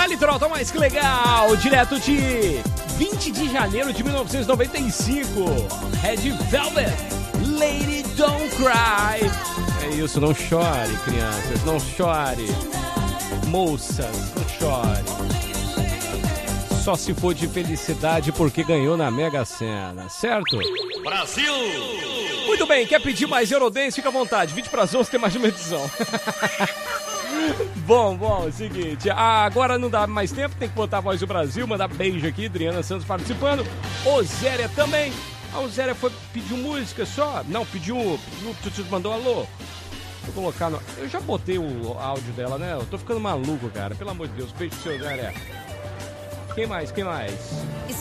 Dali Trota, mais que legal, direto de 20 de janeiro de 1995, Red Velvet, Lady Don't Cry. É isso, não chore, crianças, não chore, moças, não chore. Só se for de felicidade porque ganhou na Mega Sena, certo? Brasil! Muito bem, quer pedir mais Eurodance? Fica à vontade, 20 para as 11 tem mais uma edição. Bom, seguinte, agora não dá mais tempo, tem que botar a voz do Brasil, mandar beijo aqui, Adriana Santos participando, Ozéria também. A Ozéria pediu música só? Não, pediu, mandou alô. Vou colocar no... Eu já botei o áudio dela, né? Eu tô ficando maluco, cara, pelo amor de Deus, beijo pro seu Ozéria. Quem mais?